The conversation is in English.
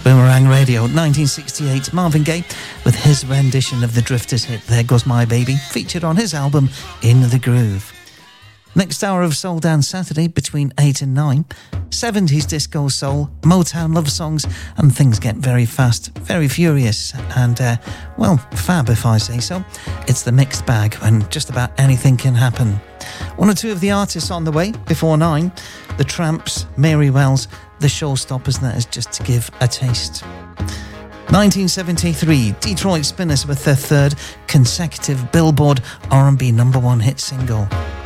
Boomerang Radio, 1968, Marvin Gaye with his rendition of the Drifters hit There Goes My Baby, featured on his album In the Groove. Next hour of Soul Dance Saturday between 8 and 9, 70s disco soul, Motown love songs, and things get very fast, very furious, and, well, fab if I say so. It's the mixed bag when just about anything can happen. One or two of the artists on the way before 9, The Tramps, Mary Wells, The Showstoppers, and that is just to give a taste. 1973, Detroit Spinners with their third consecutive Billboard R&B #1 hit single.